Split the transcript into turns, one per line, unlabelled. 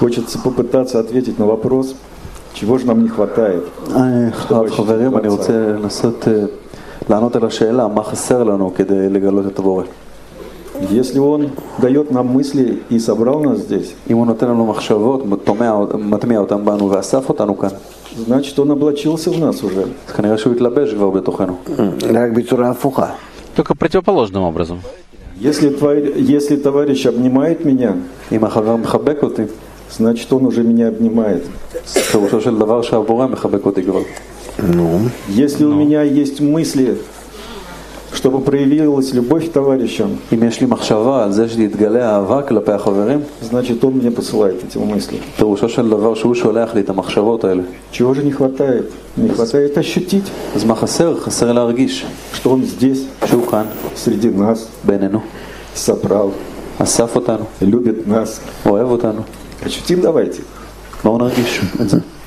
Хочется попытаться ответить на вопрос, чего же нам не хватает.
חברים, אני רוצה לנסות לענות על השאלה, מה חסר לנו כדי לגלות את הבורא.
Если он дает нам мысли и собрал нас здесь,
אם הוא נותן לנו מחשבות, מטמיע אותם בנו ואסף אותנו כאן,
значит, он облачился в нас уже.
אז כנראה שהוא התלבש כבר בתוכנו.
רק בצורה הפוכה.
Только противоположным образом.
Если товарищ обнимает меня,
אם החבר מחבק אותי,
значит, он уже меня обнимает.
פירושו של דבר שהבורא מחבק אותי כבר.
Если у меня есть мысли, чтобы проявилась любовь к товарищам,
אם יש לי מחשבה על זה שתתגלה אהבה כלפי החברים,
значит, он мне посылает эти мысли.
פירושו של דבר שהוא שולח לי את המחשבות האלה.
Чего же не хватает? Не хватает ощутить,
אז מה חסר? חסר להרגיש
что он здесь,
שהוא כאן,
среди нас,
בינינו,
собрал,
אסף אותנו,
любит нас.
אוהב אותנו.
Ощутим давайте.
בואו נרגיש את זה.